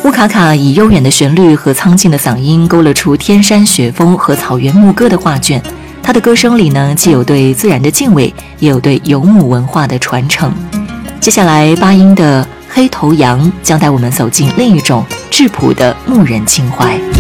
乌卡卡以悠远的旋律和苍劲的嗓音勾勒出天山雪峰和草原牧歌的画卷。他的歌声里呢，既有对自然的敬畏，也有对游牧文化的传承。接下来八音的黑头羊将带我们走进另一种质朴的牧人情怀。